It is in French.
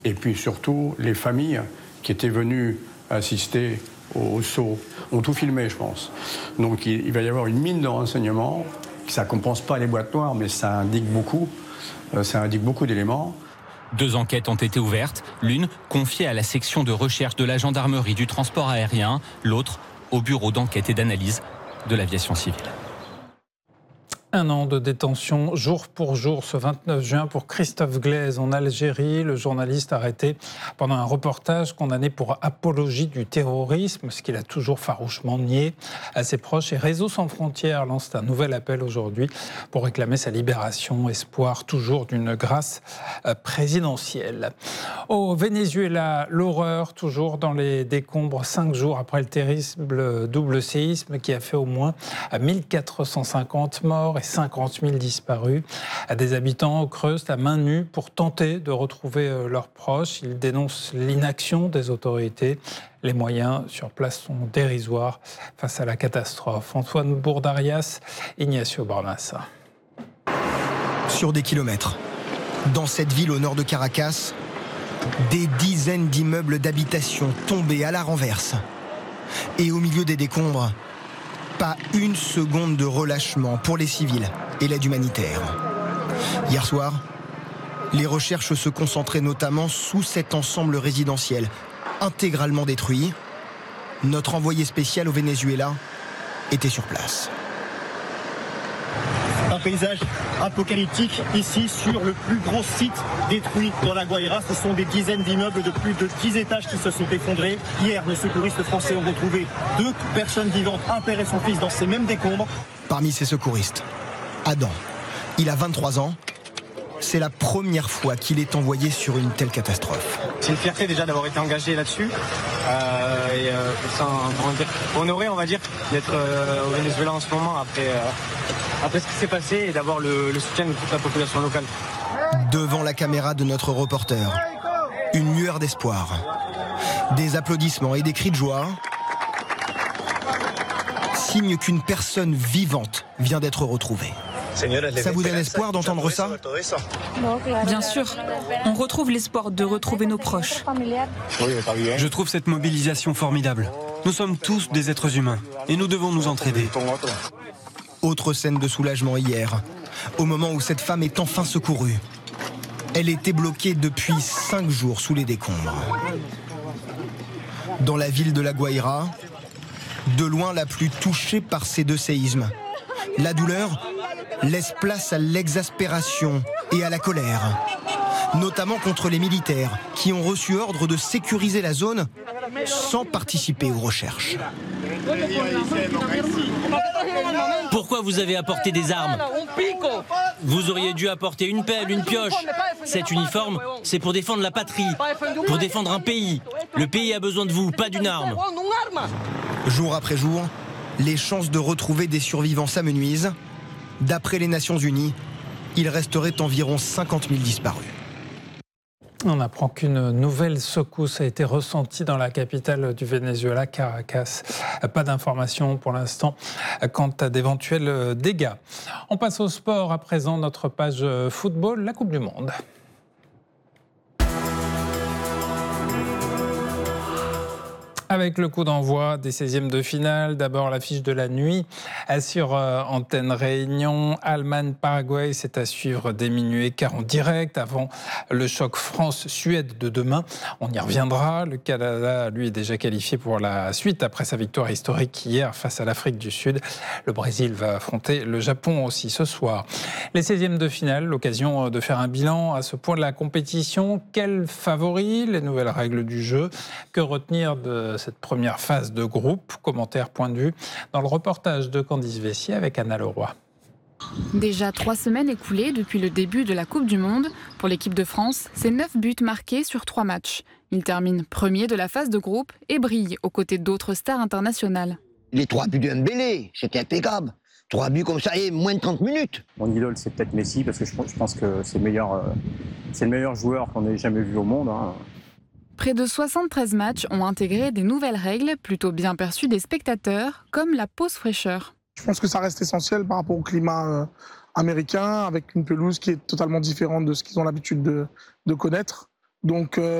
Et puis surtout, les familles qui étaient venues assister au saut ont tout filmé, je pense. Donc il va y avoir une mine de renseignements. Ça ne compense pas les boîtes noires, mais ça indique beaucoup d'éléments. 2 enquêtes ont été ouvertes, l'une confiée à la section de recherche de la gendarmerie du transport aérien, l'autre au bureau d'enquête et d'analyse de l'aviation civile. 1 an de détention jour pour jour ce 29 juin pour Christophe Glaise en Algérie. Le journaliste arrêté pendant un reportage condamné pour apologie du terrorisme, ce qu'il a toujours farouchement nié à ses proches. Et Réseau sans frontières lance un nouvel appel aujourd'hui pour réclamer sa libération. Espoir toujours d'une grâce présidentielle. Au Venezuela, l'horreur toujours dans les décombres 5 jours après le terrible double séisme qui a fait au moins 1450 morts et 50 000 disparus. Des habitants creusent à main nue pour tenter de retrouver leurs proches. Ils dénoncent l'inaction des autorités. Les moyens sur place sont dérisoires face à la catastrophe. Antoine Bourdarias, Ignacio Bornas. Sur des kilomètres, dans cette ville au nord de Caracas, des dizaines d'immeubles d'habitation tombés à la renverse. Et au milieu des décombres, pas une seconde de relâchement pour les civils et l'aide humanitaire. Hier soir, les recherches se concentraient notamment sous cet ensemble résidentiel, intégralement détruit. Notre envoyé spécial au Venezuela était sur place. Un paysage apocalyptique ici sur le plus gros site détruit dans la Guaira. Ce sont des dizaines d'immeubles de plus de 10 étages qui se sont effondrés. Hier, les secouristes français ont retrouvé 2 personnes vivantes, un père et son fils, dans ces mêmes décombres. Parmi ces secouristes, Adam, il a 23 ans. C'est la première fois qu'il est envoyé sur une telle catastrophe. C'est une fierté déjà d'avoir été engagé là-dessus. Honoré, on va dire, d'être au Venezuela en ce moment après ce qui s'est passé et d'avoir le soutien de toute la population locale. Devant la caméra de notre reporter, une lueur d'espoir, des applaudissements et des cris de joie, signe qu'une personne vivante vient d'être retrouvée. Ça vous donne espoir d'entendre ça ? Bien sûr, on retrouve l'espoir de retrouver nos proches. Je trouve cette mobilisation formidable. Nous sommes tous des êtres humains et nous devons nous entraider. Autre scène de soulagement hier, au moment où cette femme est enfin secourue. Elle était bloquée depuis 5 jours sous les décombres. Dans la ville de La Guaira, de loin la plus touchée par ces 2 séismes. La douleur laisse place à l'exaspération et à la colère, notamment contre les militaires qui ont reçu ordre de sécuriser la zone sans participer aux recherches. Pourquoi vous avez apporté des armes ? Vous auriez dû apporter une pelle, une pioche. Cet uniforme, c'est pour défendre la patrie, pour défendre un pays. Le pays a besoin de vous, pas d'une arme. Jour après jour, les chances de retrouver des survivants s'amenuisent. D'après les Nations Unies, il resterait environ 50 000 disparus. On apprend qu'une nouvelle secousse a été ressentie dans la capitale du Venezuela, Caracas. Pas d'informations pour l'instant quant à d'éventuels dégâts. On passe au sport à présent, notre page football, la Coupe du Monde. Avec le coup d'envoi des 16e de finale, d'abord l'affiche de la nuit sur Antenne Réunion. Allemagne-Paraguay, c'est à suivre dès minuit car en direct avant le choc France-Suède de demain. On y reviendra. Le Canada, lui, est déjà qualifié pour la suite après sa victoire historique hier face à l'Afrique du Sud. Le Brésil va affronter le Japon aussi ce soir. Les 16e de finale, l'occasion de faire un bilan à ce point de la compétition. Quels favoris ? Les nouvelles règles du jeu. Que retenir de cette première phase de groupe? Commentaire, point de vue dans le reportage de Candice Vessier avec Anna Leroy. Déjà 3 semaines écoulées depuis le début de la Coupe du Monde. Pour l'équipe de France, c'est 9 buts marqués sur 3 matchs. Il termine premier de la phase de groupe et brille aux côtés d'autres stars internationales. Les 3 buts de Mbélé, c'était impeccable. 3 buts comme ça et moins de 30 minutes. Mon idole, c'est peut-être Messi, parce que je pense que c'est le meilleur joueur qu'on ait jamais vu au monde. Près de 73 matchs ont intégré des nouvelles règles, plutôt bien perçues des spectateurs, comme la pause fraîcheur. Je pense que ça reste essentiel par rapport au climat américain, avec une pelouse qui est totalement différente de ce qu'ils ont l'habitude de connaître. Donc